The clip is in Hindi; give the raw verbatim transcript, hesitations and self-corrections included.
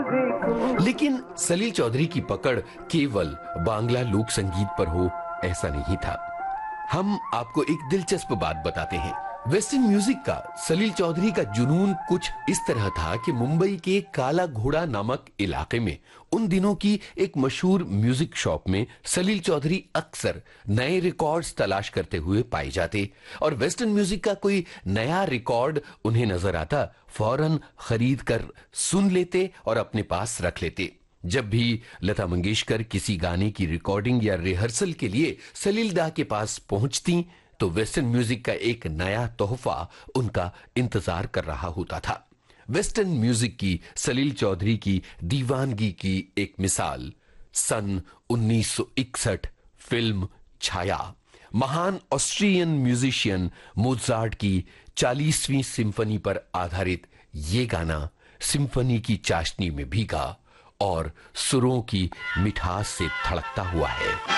लेकिन सलील चौधरी की पकड़ केवल बांग्ला लोक संगीत पर हो ऐसा नहीं था। हम आपको एक दिलचस्प बात बताते हैं। वेस्टर्न म्यूजिक का सलील चौधरी का जुनून कुछ इस तरह था कि मुंबई के काला घोड़ा नामक इलाके में उन दिनों की एक मशहूर म्यूजिक शॉप में सलील चौधरी अक्सर नए रिकॉर्ड्स तलाश करते हुए पाए जाते और वेस्टर्न म्यूजिक का कोई नया रिकॉर्ड उन्हें नजर आता, फौरन खरीद कर सुन लेते और अपने पास रख लेते। जब भी लता मंगेशकर किसी गाने की रिकॉर्डिंग या रिहर्सल के लिए सलील दा के पास पहुंचती तो वेस्टर्न म्यूजिक का एक नया तोहफा उनका इंतजार कर रहा होता था। वेस्टर्न म्यूजिक की सलील चौधरी की दीवानगी की एक मिसाल सन उन्नीस सौ इकसठ फिल्म छाया। महान ऑस्ट्रियन म्यूजिशियन मोजार्ट की चालीसवीं सिम्फनी पर आधारित ये गाना सिम्फनी की चाशनी में भीगा और सुरों की मिठास से धड़कता हुआ है।